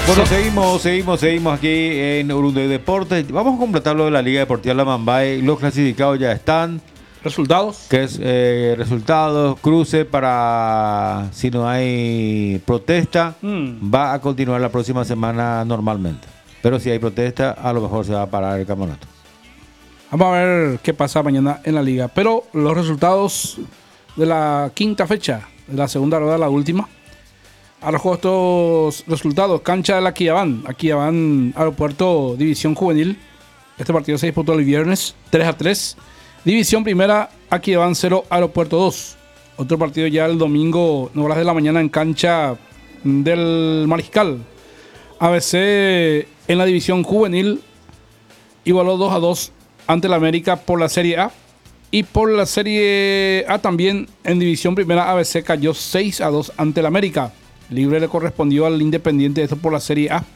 Bueno, seguimos aquí en Urunday Deportes. Vamos a completar lo de la Liga Deportiva La Mambay. Los clasificados ya están. ¿Resultados? Que es resultados, cruce para si no hay protesta, va a continuar la próxima semana normalmente. Pero si hay protesta, a lo mejor se va a parar el campeonato. Vamos a ver qué pasa mañana en la liga. Pero los resultados de la quinta fecha, de la segunda rueda, la última. Arrojó estos resultados. Cancha de la Quillabán, Aeropuerto, División Juvenil. Este partido se disputó el viernes, 3-3. División Primera, Quillabán 0, Aeropuerto 2. Otro partido ya el domingo, 9 horas de la mañana, en cancha del Mariscal. ABC en la División Juvenil igualó 2-2 ante la América por la Serie A. Y por la Serie A también en División Primera, ABC cayó 6-2 ante la América. Libre le correspondió al Independiente, esto por la Serie A.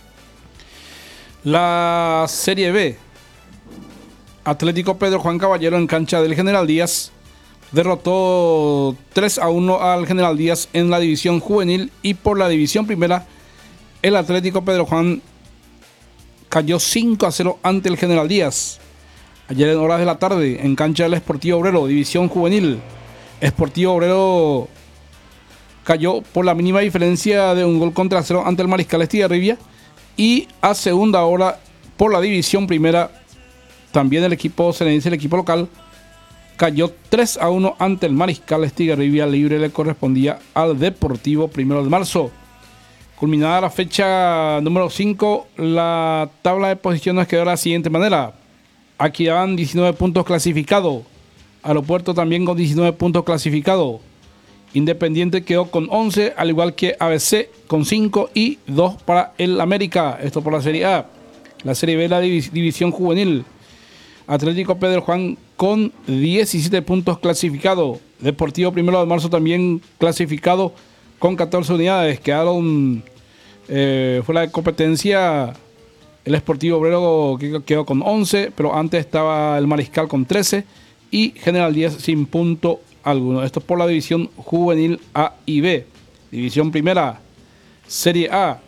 La Serie B, Atlético Pedro Juan Caballero en cancha del General Díaz derrotó 3-1 al General Díaz en la División Juvenil. Y por la División Primera, el Atlético Pedro Juan cayó 5-0 ante el General Díaz. Ayer en horas de la tarde, en cancha del Sportivo Obrero, División Juvenil, Sportivo Obrero cayó por la mínima diferencia de 1-0 ante el Mariscal Estigarribia. Y a segunda hora, por la División Primera, también el equipo serenense, el equipo local, cayó 3-1 ante el Mariscal Estigarribia. Libre le correspondía al Deportivo 1 de marzo. Culminada la fecha número 5, la tabla de posiciones quedó de la siguiente manera. Aquí van 19 puntos clasificados. Aeropuerto también con 19 puntos clasificados. Independiente quedó con 11, al igual que ABC con 5 y 2 para el América. Esto por la Serie A. La Serie B, la División Juvenil. Atlético Pedro Juan con 17 puntos clasificados. Deportivo 1 de marzo también clasificado con 14 unidades. Quedaron fuera de competencia el Sportivo Obrero, que quedó con 11, pero antes estaba el Mariscal con 13 y General Díaz sin punto alguno. Esto por la División Juvenil A y B. División Primera, Serie A,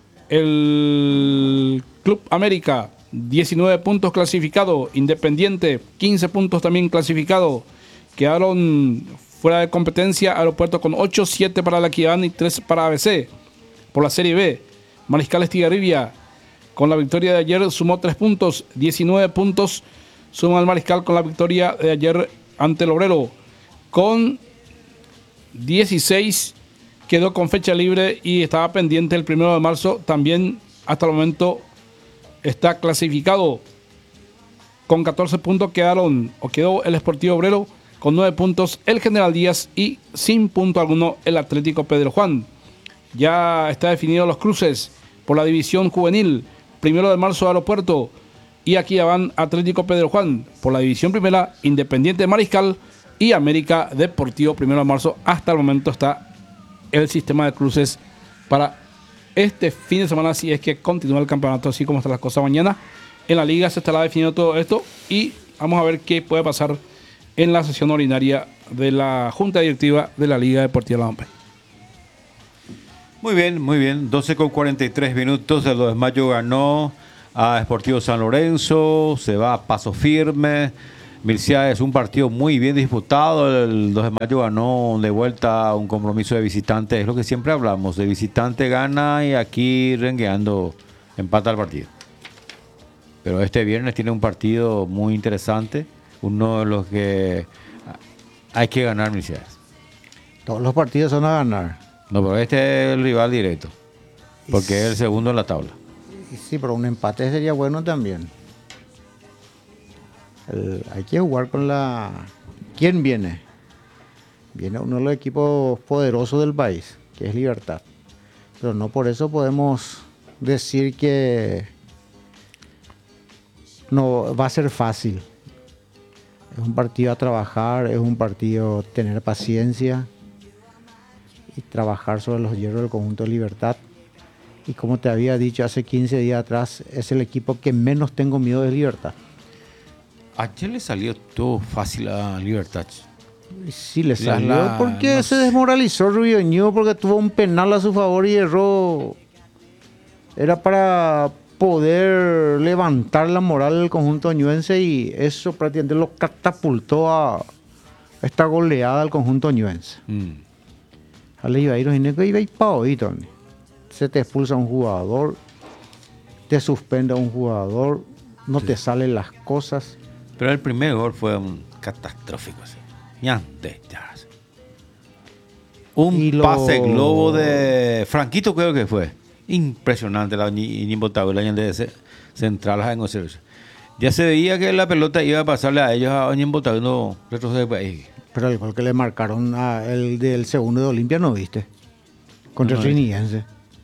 el Club América, 19 puntos clasificado. Independiente, 15 puntos también clasificado. Quedaron fuera de competencia Aeropuerto con 8, 7 para la Quillabán y 3 para ABC. Por la Serie B, Mariscal Estigarribia, con la victoria de ayer, sumó 3 puntos, 19 puntos suma el Mariscal con la victoria de ayer ante el Obrero. Con 16 quedó con fecha libre y estaba pendiente el 1 de marzo. También hasta el momento está clasificado. Con 14 puntos quedó el Sportivo Obrero. Con 9 puntos el General Díaz y sin punto alguno el Atlético Pedro Juan. Ya está definido los cruces por la División Juvenil. 1 de marzo Aeropuerto y aquí van Atlético Pedro Juan. Por la División Primera, Independiente Mariscal y América Deportivo 1 de marzo. Hasta el momento está el sistema de cruces para este fin de semana, si es que continúa el campeonato así como están las cosas. Mañana en la liga se estará definiendo todo esto y vamos a ver qué puede pasar en la sesión ordinaria de la Junta Directiva de la Liga Deportiva La Mambay. Muy bien. 12 con 43 minutos. El 2 de mayo ganó a Sportivo San Lorenzo. Se va a paso firme. Mircea es un partido muy bien disputado. El 2 de mayo ganó de vuelta un compromiso de visitante. Es lo que siempre hablamos. De visitante gana y aquí rengueando empata el partido. Pero este viernes tiene un partido muy interesante. Uno de los que hay que ganar, Mircea. Todos los partidos son a ganar. No, pero este es el rival directo. Porque es el segundo en la tabla. Sí, pero un empate sería bueno también. Hay que jugar con la... ¿Quién viene? Viene uno de los equipos poderosos del país, que es Libertad. Pero no por eso podemos decir que no va a ser fácil. Es un partido a trabajar, es un partido tener paciencia y trabajar sobre los hierros del conjunto de Libertad. Y como te había dicho hace 15 días atrás, es el equipo que menos tengo miedo de Libertad. Ayer le salió todo fácil a Libertad. Sí, le salió porque se desmoralizó Rubio Ñu porque tuvo un penal a su favor y erró era para poder levantar la moral del conjunto ñuense y eso prácticamente lo catapultó a esta goleada del conjunto ñuense. Ale iba a ir iba a hoy, Tony. Se te expulsa un jugador, te suspende a un jugador, no te salen las cosas. Pero el primer gol fue un catastrófico. Así. Un pase globo de Franquito, creo que fue. Impresionante la inimputable de central en el servicio. Ya se veía que la pelota iba a pasarle a ellos a inimputable, no retrocede. Pero el gol que le marcaron el del segundo de Olimpia, ¿no viste? Contra el Trinidense.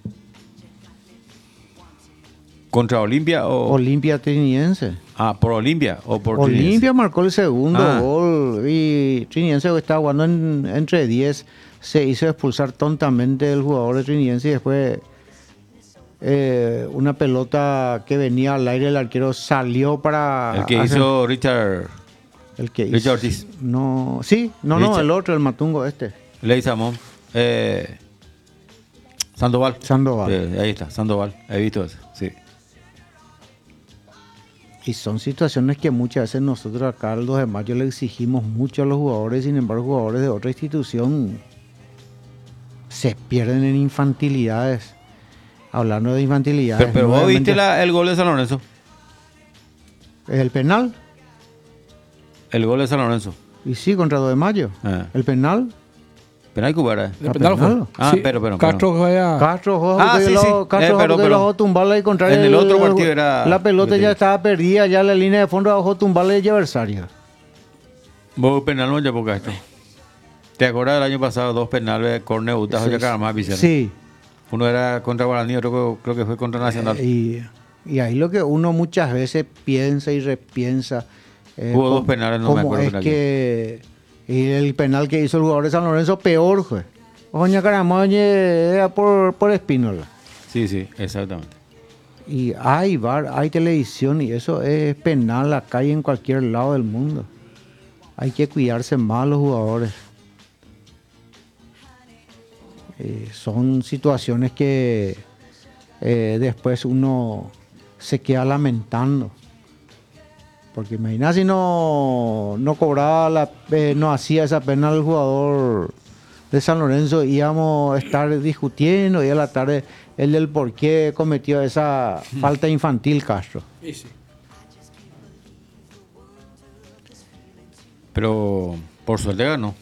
¿Contra Olimpia o...? Olimpia Trinidense. Ah, ¿por Olimpia o por Olimpia Trinidense? marcó el segundo gol y Trinidense estaba jugando entre 10. Se hizo expulsar tontamente el jugador de Trinidense y después una pelota que venía al aire, el arquero salió para... El que hizo Richard... El que Richard hizo... Ortiz. No, sí, no, Richard. el otro, el Matungo este. Ley Samón. Sandoval. Sandoval. Ahí está, Sandoval. He visto eso, sí. Y son situaciones que muchas veces nosotros acá el 2 de mayo le exigimos mucho a los jugadores, sin embargo jugadores de otra institución se pierden en infantilidades. Hablando de infantilidades. Pero vos viste nuevamente, el gol de San Lorenzo. el penal, El gol de San Lorenzo. y sí, contra 2 de mayo. Ah. El penal. Penal Cubara. ¿El penal fue? penal. Ah, Sí, pero. Castro fue a... Castro jugó Ah, sí, sí. Pero- lo dejó tumbarla y contra en el otro partido era- la pelota ya estaba perdida, ya la línea de fondo dejó tumbarla el adversario. Vos penal no ya poca esto. ¿Te acuerdas del año pasado? 2 penales, córner, Utajo, ya cada más Vicente. Sí. Uno era contra Guaraní, otro creo que fue contra Nacional. Y ahí lo que uno muchas veces piensa y repiensa. Hubo 2 penales, no me cómo acuerdo es penal. que y el penal que hizo el jugador de San Lorenzo peor fue. Oña Caramoñe era por Espínola. Sí, exactamente. Y hay bar, hay televisión y eso es penal acá y en cualquier lado del mundo. Hay que cuidarse más los jugadores. Son situaciones que después uno se queda lamentando. Porque imagina si no cobraba no hacía esa pena el jugador de San Lorenzo, íbamos a estar discutiendo y a la tarde el del por qué cometió esa falta infantil Castro. Sí. Pero por suerte ganó.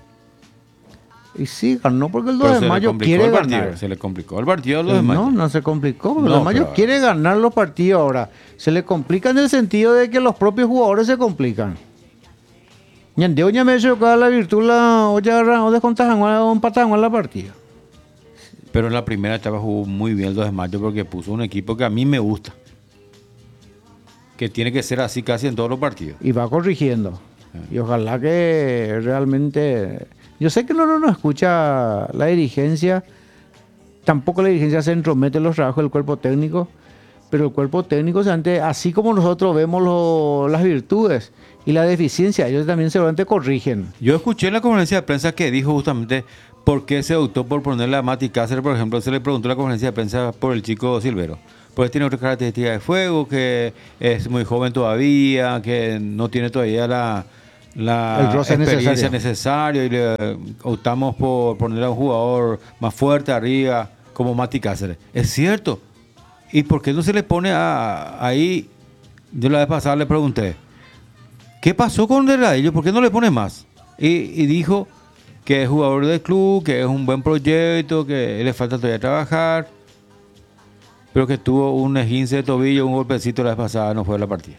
Y sí, ganó porque el 2 Pero de se le mayo complicó quiere el partido. ganar. Se le complicó el partido al 2 de mayo. No se complicó, porque No, el 2 de mayo pero- quiere ganar los partidos ahora. Se le complica en el sentido de que los propios jugadores se complican. Ñandeo ya me hizo la virtud la olla o descontajan o empatajan en la partida. Pero en la primera etapa jugó muy bien el 2 de mayo porque puso un equipo que a mí me gusta. Que tiene que ser así casi en todos los partidos. Y va corrigiendo. Y ojalá que realmente... Yo sé que no escucha la dirigencia, tampoco la dirigencia se entromete en los trabajos del cuerpo técnico, pero el cuerpo técnico, así como nosotros vemos las virtudes y la deficiencia, ellos también seguramente corrigen. Yo escuché en la conferencia de prensa que dijo justamente por qué se optó por ponerle a Mati Cáceres, por ejemplo. Se le preguntó en la conferencia de prensa por el chico Silvero. Pues tiene otra característica de fuego, que es muy joven todavía, que no tiene todavía la El roce experiencia necesario. necesaria y le optamos por poner a un jugador más fuerte arriba como Mati Cáceres. Es cierto. ¿Y por qué no se le pone ahí? Yo la vez pasada le pregunté, ¿qué pasó con Delgadillo? ¿Por qué no le pone más? Y dijo que es jugador del club, que es un buen proyecto, que le falta todavía trabajar, pero que tuvo un esguince de tobillo, un golpecito la vez pasada, no fue a la partida.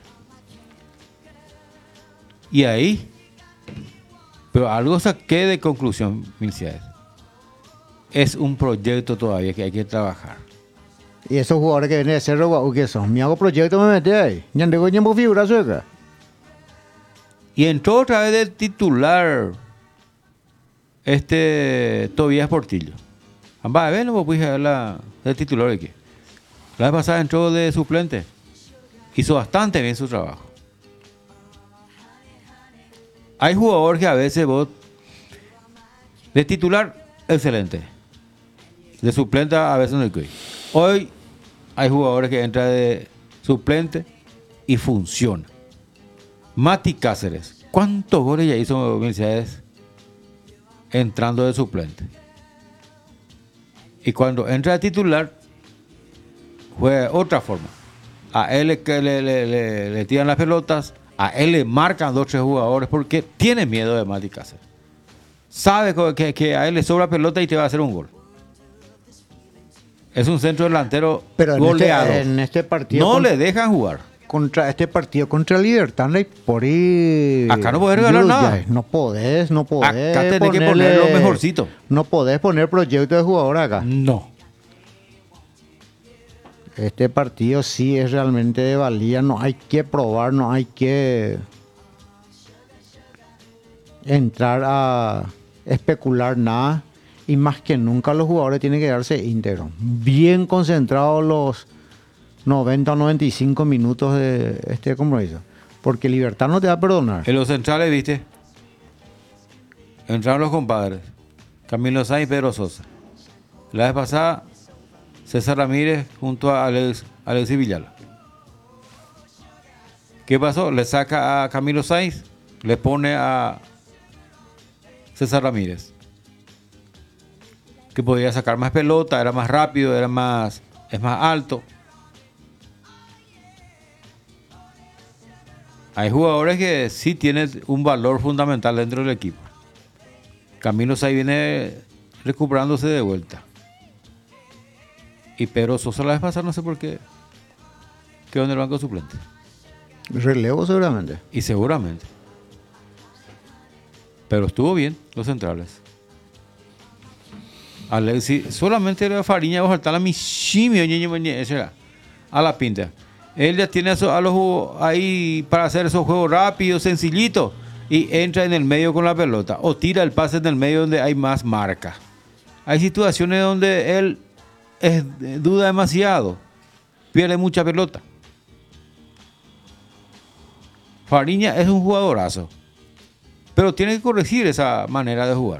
Y ahí, pero algo saqué de conclusión, Milciades. Es un proyecto todavía que hay que trabajar. Y esos jugadores que vienen de Cerro Guau, ¿qué son? Mi hago proyecto, me metí ahí. Ñandego ñembo figura sueca. Y entró otra vez de titular Tobías Portillo. Va a ver, no me puse a ver de titular aquí. La vez pasada entró de suplente. Hizo bastante bien su trabajo. Hay jugadores que a veces vos, de titular, excelente. De suplente a veces no hay que ir. Hoy hay jugadores que entran de suplente y funciona. Mati Cáceres, ¿cuántos goles ya hizo Mercedes entrando de suplente? Y cuando entra de titular, juega de otra forma. A él le tiran las pelotas, a él le marcan 2 o 3 jugadores porque tiene miedo de Mati Cáceres. Sabe que a él le sobra pelota y te va a hacer un gol. Es un centro delantero Pero goleado. en este partido no le dejan jugar. contra este partido contra Libertad, por ahí. Acá no podés regalar nada. No podés. Acá tenés que poner lo mejorcito. No podés poner proyecto de jugador acá. No. Este partido sí es realmente de valía. No hay que probar, no hay que entrar a especular nada. Y más que nunca los jugadores tienen que darse íntegros. Bien concentrados los 90 o 95 minutos de este compromiso. Porque Libertad no te va a perdonar. En los centrales, ¿viste? Entraron los compadres. Camilo Sainz y Pedro Sosa. La vez pasada, César Ramírez junto a Alexis Villala. ¿Qué pasó? Le saca a Camilo Sainz, le pone a César Ramírez, que podía sacar más pelota, era más rápido, es más alto. Hay jugadores que sí tienen un valor fundamental dentro del equipo. Camilo Sainz viene recuperándose de vuelta. Y Pedro Sosa la vez pasada, no sé por qué, quedó en el banco suplente. Relevo seguramente. Y seguramente. Pero estuvo bien los centrales. Alexis, solamente la Fariña va a faltar la michimio, a la pinta. Él ya tiene a los ahí para hacer esos juegos rápidos, sencillitos, y entra en el medio con la pelota o tira el pase en el medio donde hay más marca. Hay situaciones donde él duda demasiado, pierde mucha pelota. Fariña es un jugadorazo, pero tiene que corregir esa manera de jugar.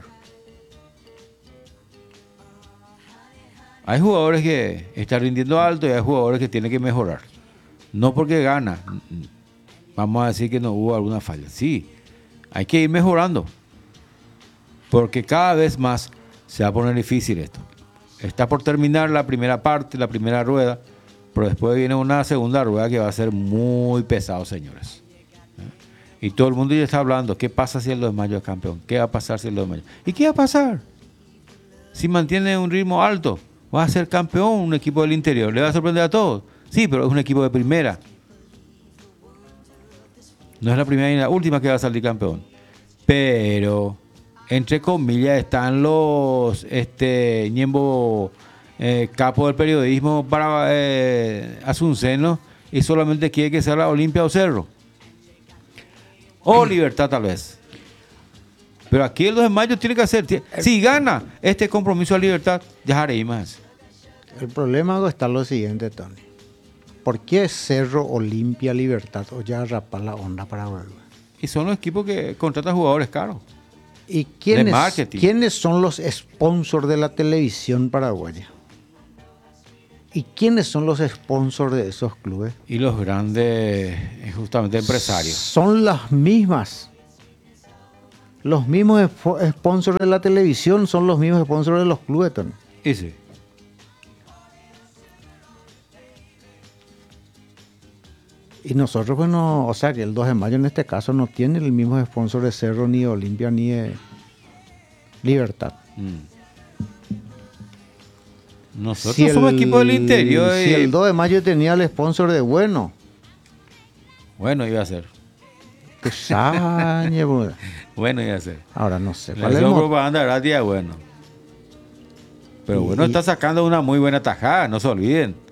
Hay jugadores que están rindiendo alto y hay jugadores que tienen que mejorar. No porque gana, vamos a decir que no hubo alguna falla. Sí, hay que ir mejorando, porque cada vez más se va a poner difícil esto. Está por terminar la primera parte, la primera rueda, pero después viene una segunda rueda que va a ser muy pesado, señores. Y todo el mundo ya está hablando, ¿qué pasa si el 2 de mayo es campeón? ¿Qué va a pasar si el 2 de mayo? ¿Y qué va a pasar? Si mantiene un ritmo alto, va a ser campeón un equipo del interior. ¿Le va a sorprender a todos? Sí, pero es un equipo de primera. No es la primera ni la última que va a salir campeón. Pero, entre comillas, están los ñembo capos del periodismo para Asunceno y solamente quiere que sea la Olimpia o Cerro. O Libertad tal vez. Pero aquí el 2 de mayo tiene que hacer. Si gana este compromiso a Libertad, ya haré más. El problema está lo siguiente, Tony. ¿Por qué Cerro, Olimpia, Libertad o ya rapar la onda para volver? Y son los equipos que contratan jugadores caros. ¿Y de marketing. quiénes son los sponsors de la televisión paraguaya? ¿Y quiénes son los sponsors de esos clubes? Y los grandes, justamente empresarios. Son las mismas. Los mismos sponsors de la televisión son los mismos sponsors de los clubes, Tony. Y sí. Y nosotros, bueno, o sea, que el 2 de mayo en este caso no tiene el mismo sponsor de Cerro, ni de Olimpia, ni de Libertad. Nosotros somos equipo del interior. Si el 2 de mayo tenía el sponsor de Bueno. Bueno, iba a ser. Que sañe, bueno, iba a ser. Ahora no sé. La propaganda gratis, bueno. Pero bueno, está sacando una muy buena tajada, no se olviden.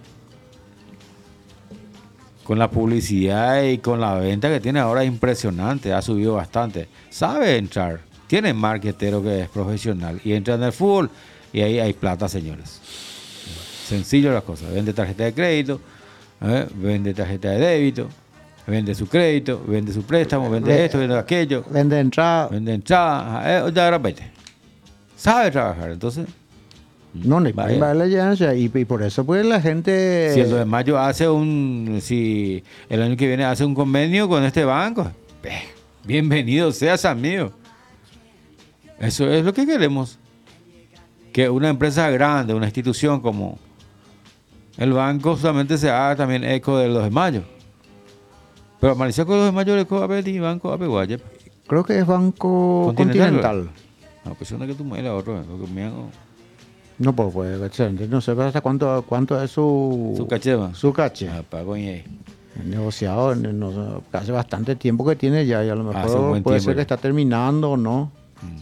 Con la publicidad y con la venta que tiene ahora es impresionante, ha subido bastante. Sabe entrar, tiene marketero que es profesional y entra en el fútbol y ahí hay plata, señores. Sencillo las cosas, vende tarjeta de crédito, vende tarjeta de débito, vende su crédito, vende su préstamo, vende esto, vende aquello. Vende entrada. Ya de repente. Sabe trabajar, entonces No, ni Vaya. para la alianza. Y por eso pues la gente... Si el 2 de mayo si el año que viene hace un convenio con este banco, bienvenido seas, amigo. Eso es lo que queremos. Que una empresa grande, una institución como el banco solamente se haga también eco del 2 de mayo. Pero Mauricio con el 2 de mayo le coge a banco a Peguaya. Creo que es Banco Continental. No, pues es una que tú mueres otro. Porque me hago No, pues excelente. No sé hasta cuánto es su cacheva. su caché. Ah, pago y ahí. Negociado hace bastante tiempo que tiene ya, y a lo Hace un mejor buen puede tiempo ser que ya. está terminando o no.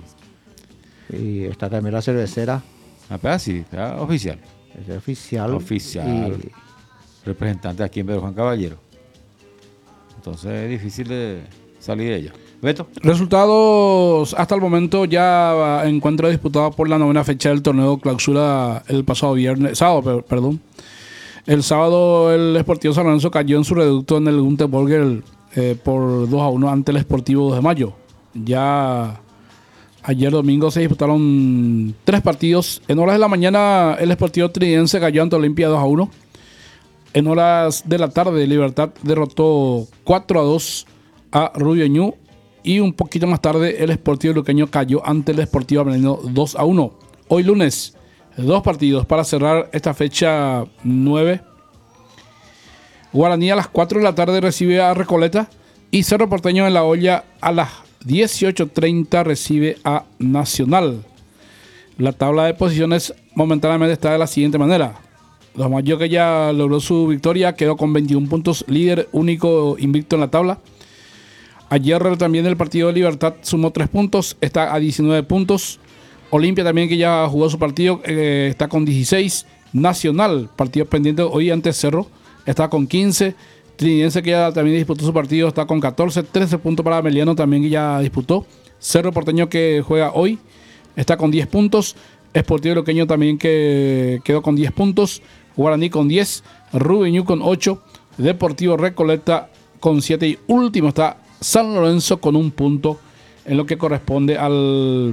Y está también la cervecera, Ah, pero sí, oficial. es oficial. Oficial. Y Representante aquí en Pedro Juan Caballero. Entonces es difícil de salir de ello. Beto. Resultados hasta el momento: ya encuentro disputado por la 9ª fecha del torneo clausura el pasado sábado. El sábado el Sportivo San Lorenzo cayó en su reducto en el Gunterburger por 2-1 ante el Sportivo 2 de Mayo. Ya ayer domingo se disputaron 3 partidos. En horas de la mañana el Sportivo Trinidense cayó ante Olimpia 2-1. En horas de la tarde Libertad derrotó 4-2 a Rubio Ñu. Y un poquito más tarde el Sportivo Luqueño cayó ante el Sportivo Avelino 2-1. Hoy lunes, 2 partidos para cerrar esta fecha 9. Guaraní a las 4 de la tarde recibe a Recoleta. Y Cerro Porteño en la olla a las 18:30 recibe a Nacional. La tabla de posiciones momentáneamente está de la siguiente manera. Los Mayo, que ya logró su victoria, quedó con 21 puntos, líder único invicto en la tabla. Ayer también el partido de Libertad sumó 3 puntos, está a 19 puntos. Olimpia también, que ya jugó su partido, está con 16. Nacional, partido pendiente hoy ante Cerro, está con 15. Trinidense, que ya también disputó su partido, está con 14. 13 puntos para Meliano también, que ya disputó. Cerro Porteño, que juega hoy, está con 10 puntos. Sportivo Luqueño también, que quedó con 10 puntos. Guaraní con 10. Rubio Ñu con 8. Deportivo Recoleta con 7. Y último está San Lorenzo con 1 punto en lo que corresponde al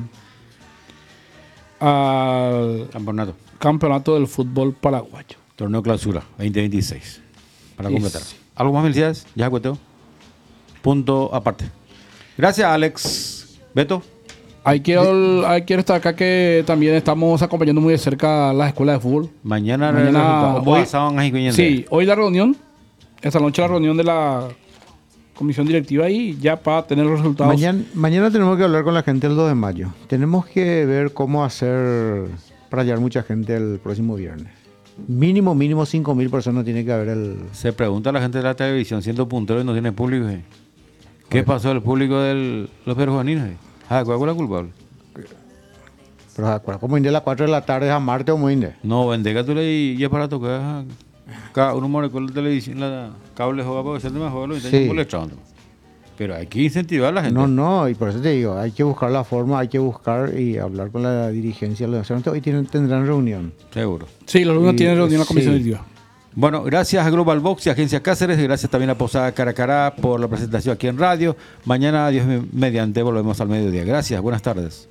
campeonato del fútbol paraguayo. Torneo clausura 2026. Para completar. ¿Algo más, felicidades? Ya cuento. Punto aparte. Gracias, Alex. Beto. Hay que destacar que también estamos acompañando muy de cerca las escuelas de fútbol. Mañana hoy, sí, hoy la reunión. Esta noche la reunión de la comisión directiva y ya para tener los resultados. Mañana tenemos que hablar con la gente el 2 de mayo. Tenemos que ver cómo hacer para hallar mucha gente el próximo viernes. Mínimo 5.000 personas tiene que haber Se pregunta a la gente de la televisión, siendo puntero y no tiene público. ¿Qué pasó el público de los peruaninos? ¿Cuál es la culpable? Pero ¿cómo inde a las 4 de la tarde a Marte o Moinde? No, vendega tú y es para tocar. Cada uno muere con la televisión, la cable juega porque se mejor, lo intentan molestando. Pero hay que incentivar a la gente. No, y por eso te digo, hay que buscar la forma, hay que buscar y hablar con la dirigencia. Hoy tendrán reunión. Seguro. Sí, los lunes tienen reunión la comisión directiva. Bueno, gracias a Global Box y Agencia Cáceres, y gracias también a Posada Caracará por la presentación aquí en radio. Mañana, Dios mediante, volvemos al mediodía. Gracias, buenas tardes.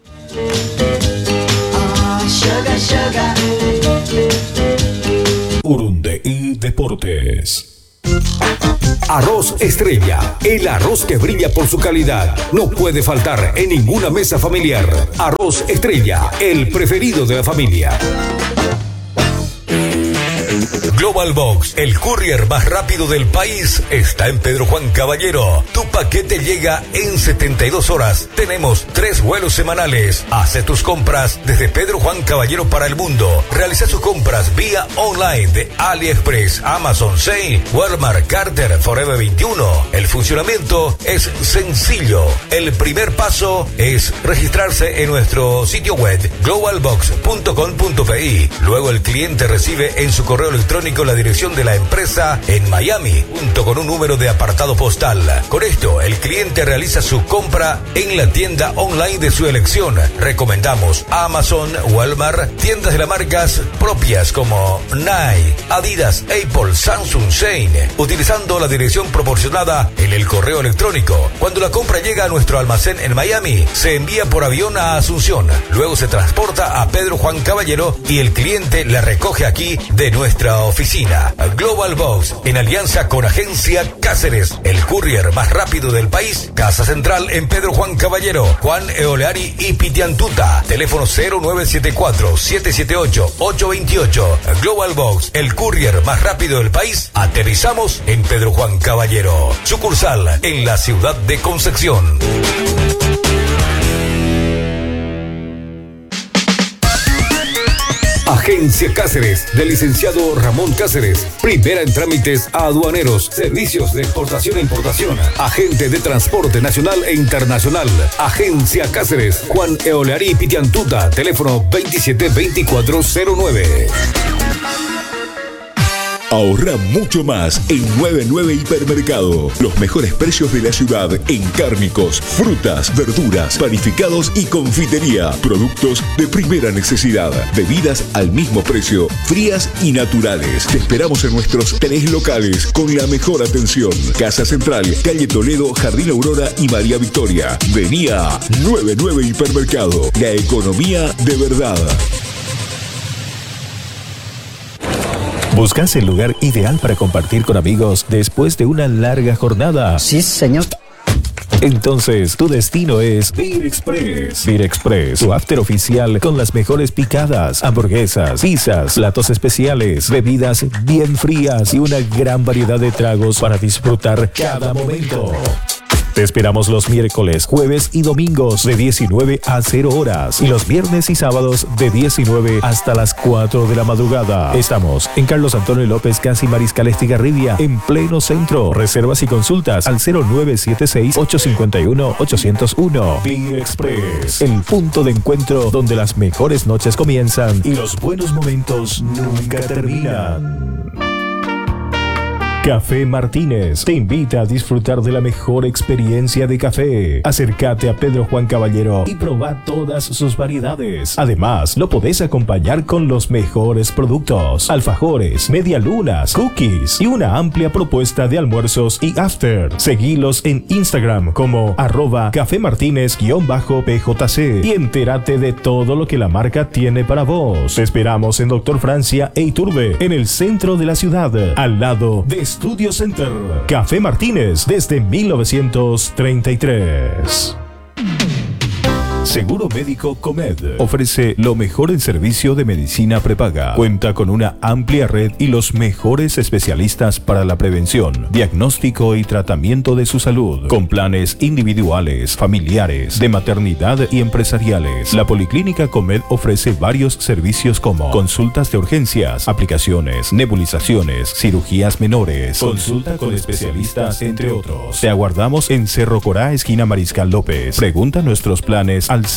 Urundeí Deportes. Arroz Estrella, el arroz que brilla por su calidad. No puede faltar en ninguna mesa familiar. Arroz Estrella, el preferido de la familia. Global Box, el courier más rápido del país, está en Pedro Juan Caballero. Tu paquete llega en 72 horas. Tenemos 3 vuelos semanales. Hace tus compras desde Pedro Juan Caballero para el mundo. Realiza sus compras vía online de AliExpress, Amazon, Shein, Walmart, Carter, Forever 21. El funcionamiento es sencillo. El primer paso es registrarse en nuestro sitio web globalbox.com.pi. Luego el cliente recibe en su correo electrónico la dirección de la empresa en Miami, junto con un número de apartado postal. Con esto, el cliente realiza su compra en la tienda online de su elección. Recomendamos Amazon, Walmart, tiendas de las marcas propias como Nike, Adidas, Apple, Samsung, Shane, utilizando la dirección proporcionada en el correo electrónico. Cuando la compra llega a nuestro almacén en Miami, se envía por avión a Asunción. Luego se transporta a Pedro Juan Caballero y el cliente la recoge aquí de nuestra oficina. Global Box, en alianza con Agencia Cáceres, el courier más rápido del país. Casa Central en Pedro Juan Caballero, Juan Eoleari y Pitiantuta. Teléfono 0974-778-828. Global Box, el courier más rápido del país. Aterrizamos en Pedro Juan Caballero. Sucursal en la ciudad de Concepción. Agencia Cáceres, del licenciado Ramón Cáceres. Primera en trámites aduaneros, servicios de exportación e importación, agente de transporte nacional e internacional. Agencia Cáceres, Juan Eoleari Pitiantuta, teléfono 272409. Ahorra mucho más en 99 Hipermercado. Los mejores precios de la ciudad en cárnicos, frutas, verduras, panificados y confitería. Productos de primera necesidad. Bebidas al mismo precio, frías y naturales. Te esperamos en nuestros 3 locales con la mejor atención. Casa Central, Calle Toledo, Jardín Aurora y María Victoria. Vení a 99 Hipermercado. La economía de verdad. ¿Buscas el lugar ideal para compartir con amigos después de una larga jornada? Sí, señor. Entonces, tu destino es Beer Express. Beer Express, tu after oficial con las mejores picadas, hamburguesas, pizzas, platos especiales, bebidas bien frías y una gran variedad de tragos para disfrutar cada momento. Te esperamos los miércoles, jueves y domingos de 19 a 0 horas y los viernes y sábados de 19 hasta las 4 de la madrugada. Estamos en Carlos Antonio López, casi Mariscal Estigarribia, en pleno centro. Reservas y consultas al 0976-851-801. Beer Express, el punto de encuentro donde las mejores noches comienzan y los buenos momentos nunca terminan. Café Martínez te invita a disfrutar de la mejor experiencia de café. Acércate a Pedro Juan Caballero y proba todas sus variedades. Además, lo podés acompañar con los mejores productos: alfajores, medialunas, cookies y una amplia propuesta de almuerzos y after. Seguilos en Instagram como @cafemartinez_PJC y entérate de todo lo que la marca tiene para vos. Te esperamos en Doctor Francia e Iturbe, en el centro de la ciudad, al lado de Studio Center. Café Martínez desde 1933. Seguro Médico Comed ofrece lo mejor en servicio de medicina prepaga. Cuenta con una amplia red y los mejores especialistas para la prevención, diagnóstico y tratamiento de su salud, con planes individuales, familiares, de maternidad y empresariales. La Policlínica Comed ofrece varios servicios como consultas de urgencias, aplicaciones, nebulizaciones, cirugías menores, consulta con especialistas, entre otros. Te aguardamos en Cerro Corá, esquina Mariscal López. Pregunta nuestros planes al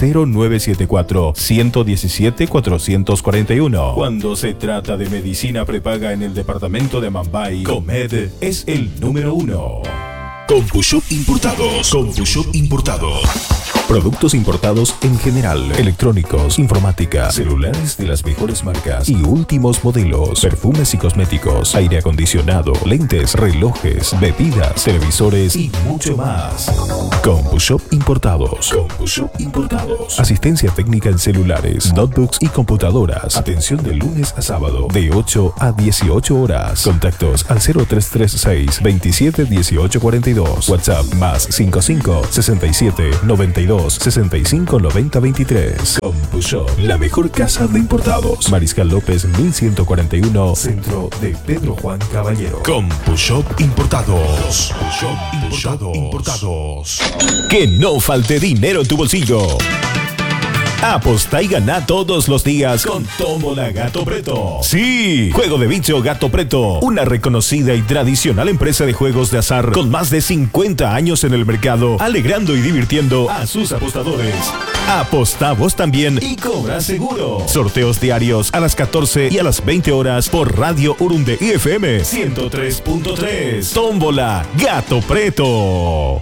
0974-117-441. Cuando se trata de medicina prepaga en el departamento de Amambay, Comed es el número 1. CompuShop Importados. CompuShop Importados. Productos importados en general, electrónicos, informática, celulares de las mejores marcas y últimos modelos, perfumes y cosméticos, aire acondicionado, lentes, relojes, bebidas, televisores y mucho más. CompuShop Importados. CompuShop Importados. Asistencia técnica en celulares, notebooks y computadoras. Atención de lunes a sábado de 8 a 18 horas. Contactos al 0336 27 18 42. WhatsApp +55 67 92 65 90 23. CompuShop, la mejor casa de importados. Mariscal López 1141, centro de Pedro Juan Caballero. CompuShop Importados. CompuShop Importados. Que no falte dinero en tu bolsillo. Apostá y ganá todos los días con Tómbola Gato Preto. Sí, Juego de Bicho Gato Preto, una reconocida y tradicional empresa de juegos de azar con más de 50 años en el mercado, alegrando y divirtiendo a sus apostadores. Apostá vos también y cobra seguro. Sorteos diarios a las 14 y a las 20 horas por Radio Urunde FM 103.3. Tómbola Gato Preto.